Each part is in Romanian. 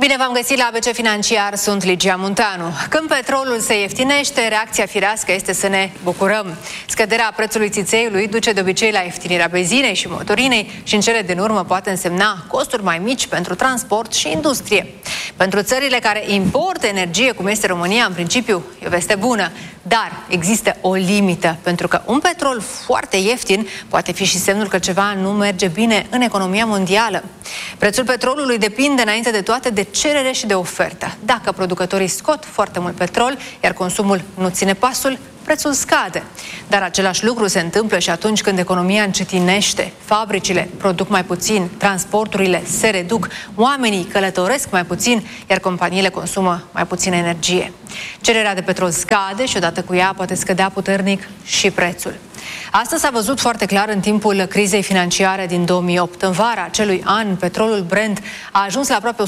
Bine v-am găsit la ABC Financiar, sunt Ligia Munteanu. Când petrolul se ieftinește, reacția firească este să ne bucurăm. Scăderea prețului țițeiului duce de obicei la ieftinirea benzinei și motorinei și în cele din urmă poate însemna costuri mai mici pentru transport și industrie. Pentru țările care importă energie, cum este România, în principiu e o veste bună, dar există o limită, pentru că un petrol foarte ieftin poate fi și semnul că ceva nu merge bine în economia mondială. Prețul petrolului depinde înainte de toate de cerere și de ofertă. Dacă producătorii scot foarte mult petrol, iar consumul nu ține pasul, prețul scade. Dar același lucru se întâmplă și atunci când economia încetinește, fabricile produc mai puțin, transporturile se reduc, oamenii călătoresc mai puțin, iar companiile consumă mai puțină energie. Cererea de petrol scade și odată cu ea poate scădea puternic și prețul. Asta s-a văzut foarte clar în timpul crizei financiare din 2008. În vara acelui an, petrolul Brent a ajuns la aproape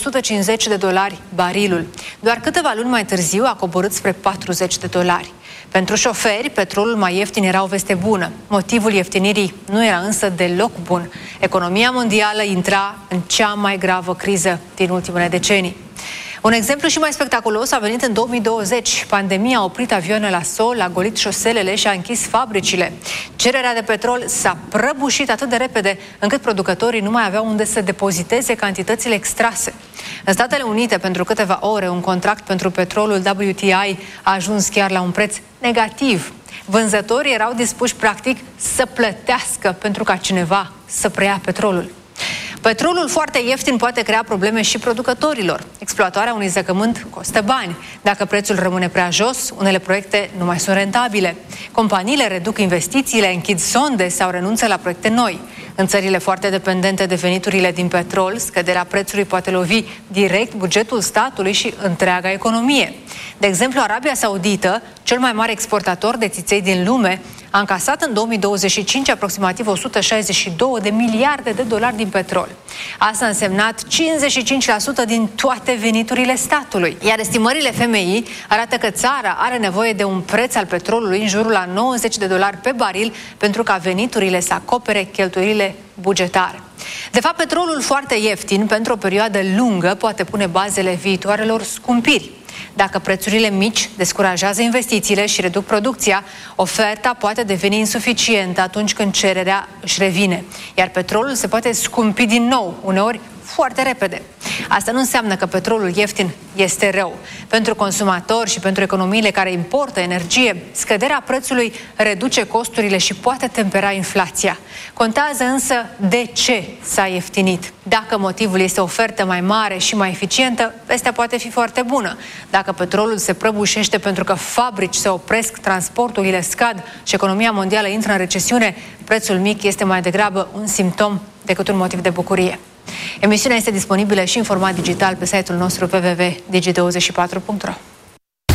$150 barilul. Doar câteva luni mai târziu a coborât spre $40. Pentru șoferi, petrolul mai ieftin era o veste bună. Motivul ieftinirii nu era însă deloc bun. Economia mondială intra în cea mai gravă criză din ultimele decenii. Un exemplu și mai spectaculos a venit în 2020. Pandemia a oprit avioane la sol, a golit șoselele și a închis fabricile. Cererea de petrol s-a prăbușit atât de repede încât producătorii nu mai aveau unde să depoziteze cantitățile extrase. În Statele Unite, pentru câteva ore, un contract pentru petrolul WTI a ajuns chiar la un preț negativ. Vânzătorii erau dispuși, practic, să plătească pentru ca cineva să preia petrolul. Petrolul foarte ieftin poate crea probleme și producătorilor. Exploatarea unui zăcământ costă bani. Dacă prețul rămâne prea jos, unele proiecte nu mai sunt rentabile. Companiile reduc investițiile, închid sonde sau renunță la proiecte noi. În țările foarte dependente de veniturile din petrol, scăderea prețului poate lovi direct bugetul statului și întreaga economie. De exemplu, Arabia Saudită, cel mai mare exportator de țiței din lume, a încasat în 2025 aproximativ $162 de miliarde din petrol. Asta a însemnat 55% din toate veniturile statului. Iar estimările FMI arată că țara are nevoie de un preț al petrolului în jurul la $90 pe baril pentru ca veniturile să acopere cheltuielile bugetare. De fapt, petrolul foarte ieftin pentru o perioadă lungă poate pune bazele viitoarelor scumpiri. Dacă prețurile mici descurajează investițiile și reduc producția, oferta poate deveni insuficientă atunci când cererea își revine, iar petrolul se poate scumpi din nou, uneori foarte repede. Asta nu înseamnă că petrolul ieftin este rău. Pentru consumatori și pentru economiile care importă energie, scăderea prețului reduce costurile și poate tempera inflația. Contează însă de ce s-a ieftinit. Dacă motivul este o ofertă mai mare și mai eficientă, vestea poate fi foarte bună. Dacă petrolul se prăbușește pentru că fabrici se opresc, transporturile scad și economia mondială intră în recesiune, prețul mic este mai degrabă un simptom decât un motiv de bucurie. Emisiunea este disponibilă și în format digital pe site-ul nostru www.digi24.ro.